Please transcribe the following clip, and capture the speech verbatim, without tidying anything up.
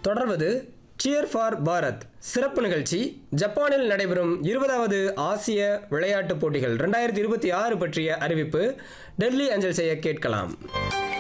தொடர்வது shear for Bharat சிறப்பு நிகழ்ச்சி. ஜப்பானில் நடைபெறும் இருபதாவது ஆசிய விளையாட்டுப் போட்டிகள் ரெண்டாயிரத்தி இருபத்தி ஆறு பற்றிய அறிவிப்பு டெல்லி அஞ்சல் செய்ய கேட்கலாம்.